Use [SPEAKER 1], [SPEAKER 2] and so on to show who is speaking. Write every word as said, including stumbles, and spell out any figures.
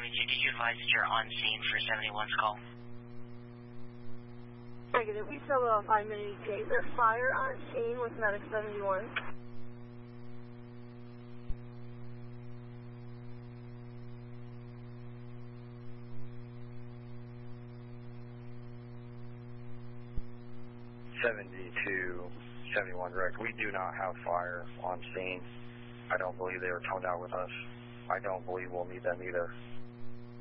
[SPEAKER 1] seventy-two, did you advise that you're on scene for seventy-one's call?
[SPEAKER 2] Negative. We still have five minutes eight. There's fire on scene with medic seventy-one.
[SPEAKER 3] seventy-two, seventy-one direct. We do not have fire on scene. I don't believe they were toned out with us. I don't believe we'll need them either.